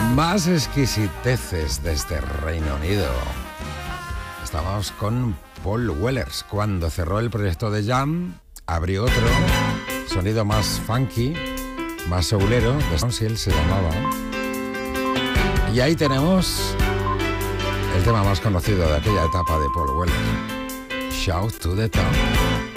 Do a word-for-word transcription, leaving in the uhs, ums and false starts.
Más exquisiteces desde Reino Unido. Estábamos con Paul Wellers. Cuando cerró el proyecto de Jam, abrió otro sonido más funky, más soulero, de Council se llamaba. Y ahí tenemos el tema más conocido de aquella etapa de Paul Wellers, Shout to the Top.